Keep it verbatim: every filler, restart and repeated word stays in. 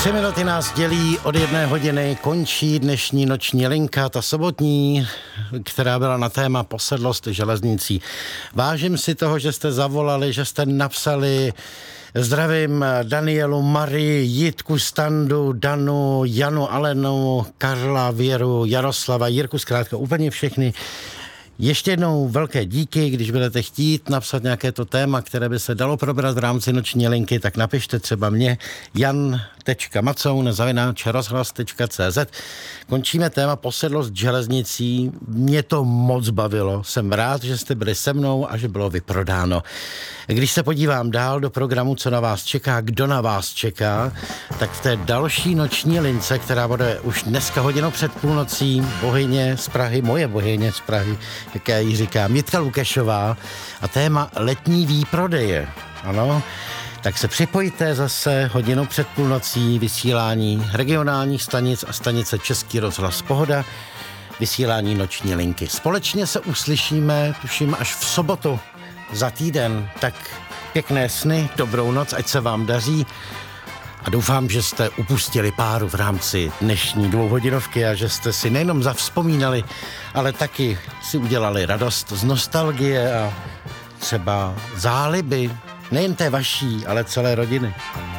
Tři minuty nás dělí od jedné hodiny, končí dnešní noční linka, ta sobotní, která byla na téma posedlost železnicí. Vážím si toho, že jste zavolali, že jste napsali. Zdravím Danielu, Marii, Jitku, Standu, Danu, Janu, Alenu, Karla, Věru, Jaroslava, Jirku, zkrátka úplně všechny. Ještě jednou velké díky, když budete chtít napsat nějaké to téma, které by se dalo probrat v rámci noční linky, tak napište třeba mě jan tečka macoun zavináč rozhlas tečka cé zet. Končíme téma posedlost železnicí. Mě to moc bavilo. Jsem rád, že jste byli se mnou a že bylo vyprodáno. Když se podívám dál do programu, co na vás čeká, kdo na vás čeká, tak v té další noční lince, která bude už dneska hodinu před půlnocí, bohyně z Prahy, moje bohyně z Prahy, jak já jí říkám, Jitka Lukešová, a téma letní výprodeje. Ano, tak se připojte zase hodinu před půlnocí, vysílání regionálních stanic a stanice Český rozhlas Pohoda, vysílání noční linky. Společně se uslyšíme, tuším, až v sobotu za týden. Tak pěkné sny, dobrou noc, ať se vám daří a doufám, že jste upustili páru v rámci dnešní dvouhodinovky a že jste si nejenom zavzpomínali, ale taky si udělali radost z nostalgie a třeba záliby, nejen té vaší, ale celé rodiny.